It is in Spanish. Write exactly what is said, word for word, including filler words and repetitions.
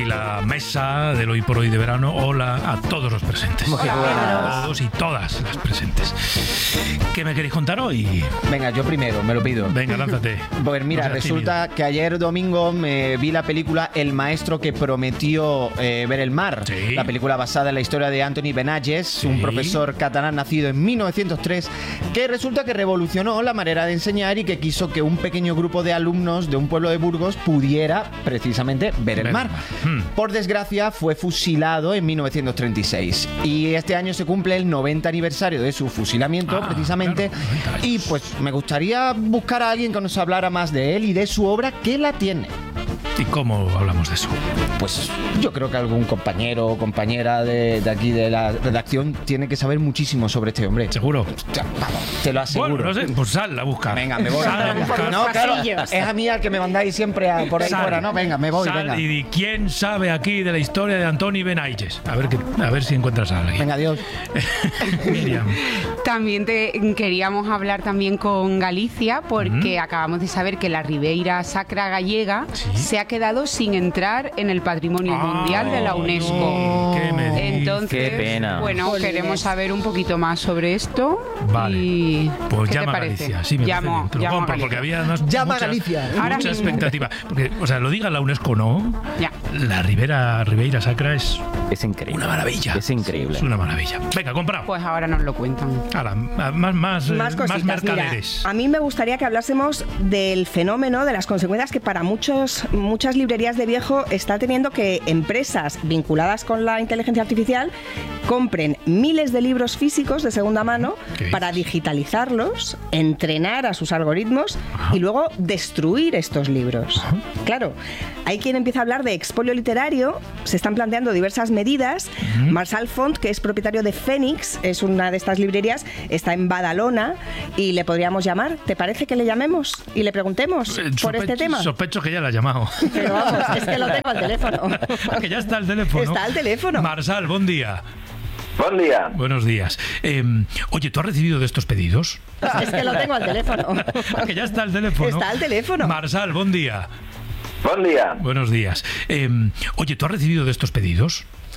aquí la mesa del Hoy por Hoy de verano. Hola a todos los presentes. Hola. A todos y todas las presentes. ¿Qué me queréis contar hoy? Venga, yo primero, me lo pido. Venga, lánzate. Pues mira, No seas resulta tímido. que ayer domingo me vi la película El maestro que prometió eh, ver el mar. Sí. La película basada en la historia de Anthony Benages, Sí. un profesor catalán nacido en mil novecientos tres, que resulta que revolucionó la manera de enseñar y que quiso que un pequeño grupo de alumnos de un pueblo de Burgos pudiera precisamente ver el Ver mar. el mar. Hmm. Por desgracia, fue fusilado en mil novecientos treinta y seis. Y este año se cumple el noventa aniversario de su fusilamiento, Ah, precisamente. claro, noventa años. Y pues me gustaría buscar a alguien que nos hablara más de él y de su obra, que la tiene. ¿Y cómo hablamos de eso? Pues yo creo que algún compañero o compañera de, de aquí de la redacción tiene que saber muchísimo sobre este hombre. ¿Seguro? Ya, vamos, te lo aseguro. Bueno, no sé, pues sal a buscar. Venga, me voy. Sal a buscar. No, claro, pasillos. es a mí al que me mandáis siempre a- por ahí Sal. fuera, ¿no? Venga, me voy, Sal venga. y di, ¿quién sabe aquí de la historia de Antoni Benages? A ver, que, a ver si encuentras a alguien. Venga, adiós. Miriam. También te queríamos hablar también con Galicia porque acabamos de saber que la Ribeira Sacra gallega Sí. se ha quedado sin entrar en el Patrimonio Ah, Mundial de la UNESCO. no, ¿qué me dices? Entonces, Qué pena. bueno, Jolines. queremos saber un poquito más sobre esto. Vale. Y Pues ¿qué llama te a parece? Galicia, sí, me llamo, parece bien. Te lo llamo a compro, Galicia. porque había además Llama a mucha, Galicia. Ahora mucha mismo. expectativa. Porque, o sea, lo diga la UNESCO, ¿no? Ya. La Ribera, Ribeira Sacra es Es increíble. una maravilla. Es increíble. Es una maravilla. Venga, comprado. Pues ahora nos lo cuentan. Hala, más, más, eh, Más cositas. más Mira, mercaderes. a mí me gustaría que hablásemos del fenómeno, de las consecuencias que para muchos, muchas librerías de viejo está teniendo que empresas vinculadas con la inteligencia artificial compren miles de libros físicos de segunda mano ¿Qué para dices? digitalizarlos, entrenar a sus algoritmos Ajá. y luego destruir estos libros. Ajá. Claro, hay quien empieza a hablar de expolio literario, se están planteando diversas medidas. Marshall Font, que es propietario de Fénix, es una de estas librerías, está en Badalona y le podríamos llamar. ¿Te parece que le llamemos y le preguntemos Eh, por sospe- este tema? Sospecho que ya la ha llamado. Pero vamos, es que lo tengo al teléfono. que ya está el teléfono. Está al teléfono. Marsal, buen día. Buen día. Buenos días. Eh, oye, ¿tú has recibido de estos pedidos? Es que lo tengo al teléfono. que ya está el teléfono. Está al teléfono. Marsal, buen día. Buen día. Buenos días. Eh, oye, ¿tú has recibido de estos pedidos?